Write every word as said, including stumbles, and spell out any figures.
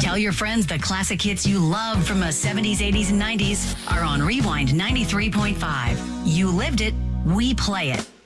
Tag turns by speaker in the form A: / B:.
A: Tell your friends the classic hits you love from the seventies, eighties, and nineties are on Rewind ninety-three point five. You lived it, we play it.